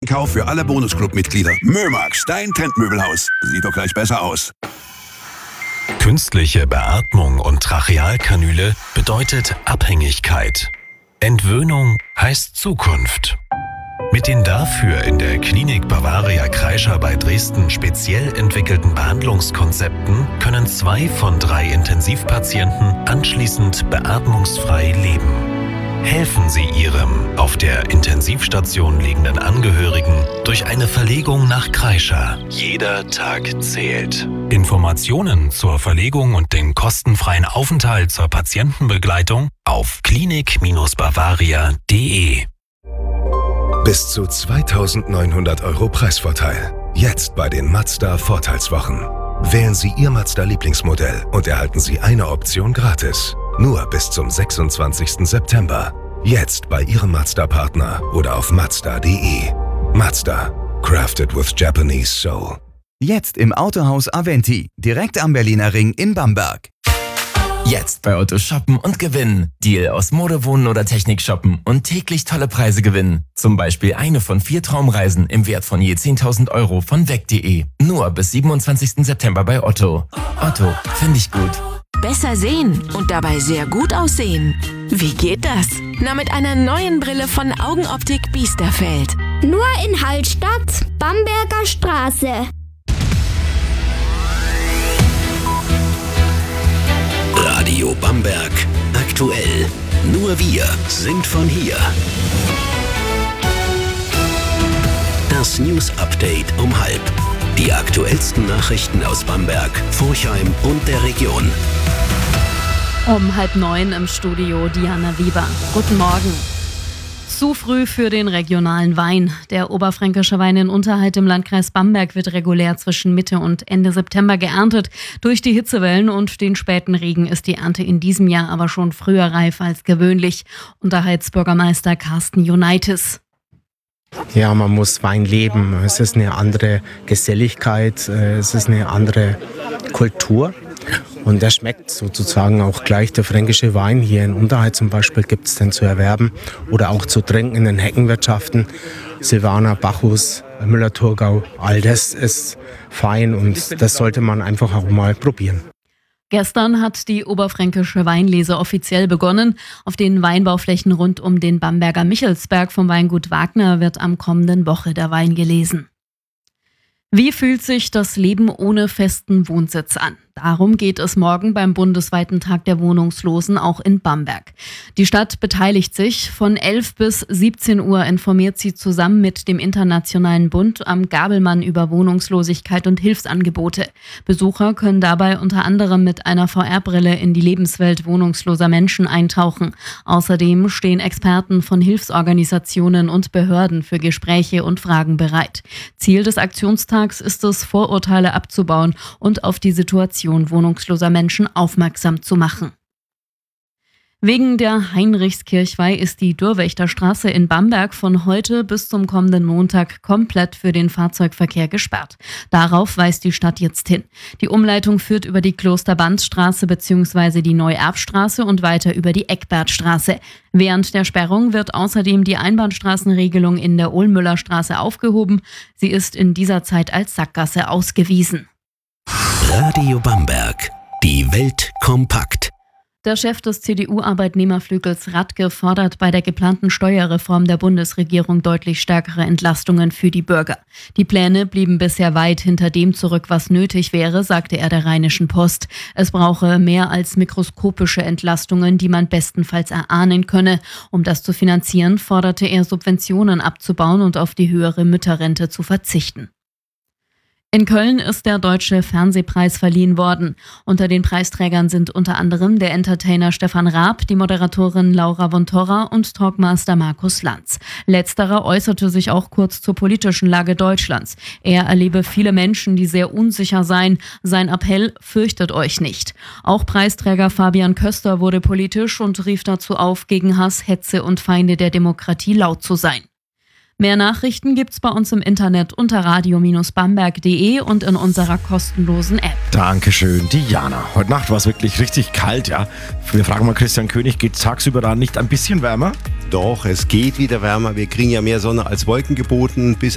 Einkauf für alle Bonusclub-Mitglieder. Mömax, dein Trendmöbelhaus. Sieht doch gleich besser aus. Künstliche Beatmung und Trachealkanüle bedeutet Abhängigkeit. Entwöhnung heißt Zukunft. Mit den dafür in der Klinik Bavaria Kreischer bei Dresden speziell entwickelten Behandlungskonzepten können 2 von 3 Intensivpatienten anschließend beatmungsfrei leben. Helfen Sie Ihrem auf der Intensivstation liegenden Angehörigen durch eine Verlegung nach Kreischer. Jeder Tag zählt. Informationen zur Verlegung und den kostenfreien Aufenthalt zur Patientenbegleitung auf klinik-bavaria.de. Bis zu 2.900 € Preisvorteil. Jetzt bei den Mazda Vorteilswochen. Wählen Sie Ihr Mazda-Lieblingsmodell und erhalten Sie eine Option gratis. Nur bis zum 26. September. Jetzt bei Ihrem Mazda-Partner oder auf Mazda.de. Mazda. Crafted with Japanese soul. Jetzt im Autohaus Aventi, direkt am Berliner Ring in Bamberg. Jetzt bei Otto shoppen und gewinnen. Deal aus Mode, Wohnen oder Technik shoppen und täglich tolle Preise gewinnen. Zum Beispiel eine von 4 Traumreisen im Wert von je 10.000 € von weg.de. Nur bis 27. September bei Otto. Otto, finde ich gut. Besser sehen und dabei sehr gut aussehen. Wie geht das? Na, mit einer neuen Brille von Augenoptik Biesterfeld. Nur in Hallstatt, Bamberger Straße. Radio Bamberg. Aktuell. Nur wir sind von hier. Das News Update um 12:30. Die aktuellsten Nachrichten aus Bamberg, Forchheim und der Region. Um 8:30 im Studio Diana Wieber. Guten Morgen. Zu früh für den regionalen Wein. Der oberfränkische Wein in Unterheit im Landkreis Bamberg wird regulär zwischen Mitte und Ende September geerntet. Durch die Hitzewellen und den späten Regen ist die Ernte in diesem Jahr aber schon früher reif als gewöhnlich. Unterheits Bürgermeister Carsten Unitis. Ja, man muss Wein leben. Es ist eine andere Geselligkeit, es ist eine andere Kultur. Und der schmeckt sozusagen auch gleich. Der fränkische Wein hier in Unterheit zum Beispiel gibt es den zu erwerben oder auch zu trinken in den Heckenwirtschaften. Silvaner, Bacchus, Müller-Thurgau, all das ist fein und das sollte man einfach auch mal probieren. Gestern hat die oberfränkische Weinlese offiziell begonnen. Auf den Weinbauflächen rund um den Bamberger Michelsberg vom Weingut Wagner wird am kommenden Woche der Wein gelesen. Wie fühlt sich das Leben ohne festen Wohnsitz an? Darum geht es morgen beim bundesweiten Tag der Wohnungslosen auch in Bamberg. Die Stadt beteiligt sich. Von 11 bis 17 Uhr informiert sie zusammen mit dem Internationalen Bund am Gabelmann über Wohnungslosigkeit und Hilfsangebote. Besucher können dabei unter anderem mit einer VR-Brille in die Lebenswelt wohnungsloser Menschen eintauchen. Außerdem stehen Experten von Hilfsorganisationen und Behörden für Gespräche und Fragen bereit. Ziel des Aktionstags ist es, Vorurteile abzubauen und auf die Situation wohnungsloser Menschen aufmerksam zu machen. Wegen der Heinrichskirchweih ist die Dürrwächterstraße in Bamberg von heute bis zum kommenden Montag komplett für den Fahrzeugverkehr gesperrt. Darauf weist die Stadt jetzt hin. Die Umleitung führt über die Klosterbandstraße bzw. die Neuerbstraße und weiter über die Eckbertstraße. Während der Sperrung wird außerdem die Einbahnstraßenregelung in der Ohlmüllerstraße aufgehoben. Sie ist in dieser Zeit als Sackgasse ausgewiesen. Radio Bamberg. Die Welt kompakt. Der Chef des CDU-Arbeitnehmerflügels Radke fordert bei der geplanten Steuerreform der Bundesregierung deutlich stärkere Entlastungen für die Bürger. Die Pläne blieben bisher weit hinter dem zurück, was nötig wäre, sagte er der Rheinischen Post. Es brauche mehr als mikroskopische Entlastungen, die man bestenfalls erahnen könne. Um das zu finanzieren, forderte er, Subventionen abzubauen und auf die höhere Mütterrente zu verzichten. In Köln ist der Deutsche Fernsehpreis verliehen worden. Unter den Preisträgern sind unter anderem der Entertainer Stefan Raab, die Moderatorin Laura von Torra und Talkmaster Markus Lanz. Letzterer äußerte sich auch kurz zur politischen Lage Deutschlands. Er erlebe viele Menschen, die sehr unsicher seien. Sein Appell: fürchtet euch nicht. Auch Preisträger Fabian Köster wurde politisch und rief dazu auf, gegen Hass, Hetze und Feinde der Demokratie laut zu sein. Mehr Nachrichten gibt's bei uns im Internet unter radio-bamberg.de und in unserer kostenlosen App. Dankeschön, Diana. Heute Nacht war es wirklich richtig kalt, ja. Wir fragen mal Christian König, geht es tagsüber da nicht ein bisschen wärmer? Doch, es geht wieder wärmer. Wir kriegen ja mehr Sonne als Wolken geboten. Bis